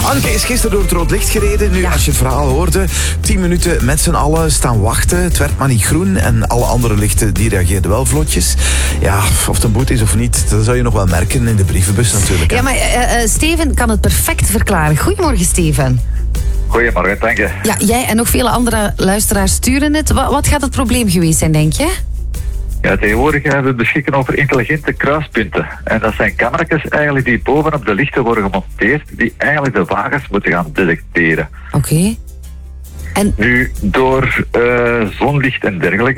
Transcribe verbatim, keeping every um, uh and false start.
Anneke is gisteren door het rood licht gereden. Nu, Ja. als je het verhaal hoorde, tien minuten met z'n allen staan wachten. Het werd maar niet groen en alle andere lichten die reageerden wel vlotjes. Ja, of het een boete is of niet, dat zou je nog wel merken in de brievenbus natuurlijk. hè. Ja, maar uh, uh, Steven kan het perfect verklaren. Goedemorgen, Steven. Goedemorgen, dank je. Ja, jij en nog vele andere luisteraars sturen het. Wat, wat gaat het probleem geweest zijn, denk je? Ja, tegenwoordig hebben we beschikken over intelligente kruispunten. En dat zijn camera's eigenlijk die bovenop de lichten worden gemonteerd, die eigenlijk de wagens moeten gaan detecteren. Oké. Okay. En Nu, door uh, zonlicht en dergelijke